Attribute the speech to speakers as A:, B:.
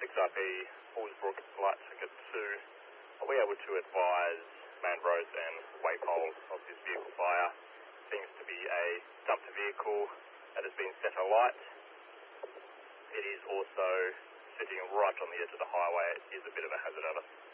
A: XRB Horsbrook Light Ticket 2. Are we able to advise Manrose and Waypole of this vehicle fire? Seems to be a dumped vehicle that has been set alight. It is also sitting right on the edge of the highway. It is a bit of a hazard of it.